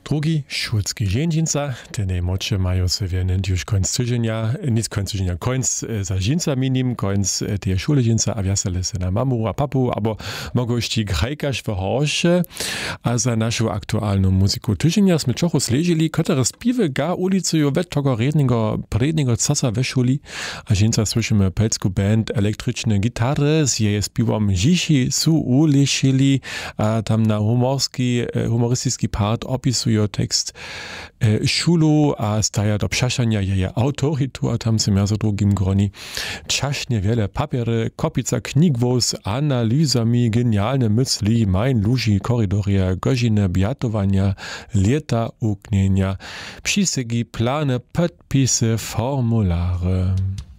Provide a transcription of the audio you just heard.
Drugi szulski dziennica, te najmłodsze mają sobie już końc tygodnia, nic końc tygodnia, końc za dzińcami nim, końc tej szule dzińca, a wiasele se na mamu a papu, albo mogą ści grajkaż w horsze, a za naszą aktualną muzyku tygodnia sme trochę sležili, które spiwy ga ulicują wet tego prednego casa we szuli, a dzińca słyszymy pelsku band elektryczne gitary, z jej spiwom Zishi su ulišili, a tam na humorystyczny part opisują tekst szulu, a staja do przeszania jej autorytu, a tam se za drugim groni czaśnie wiele papiery, kopica knigów z analizami, genialne myśli, mein luzi, korydoria, godziny biatowania, lata uknienia, przysygi, plany, podpisy, formulary.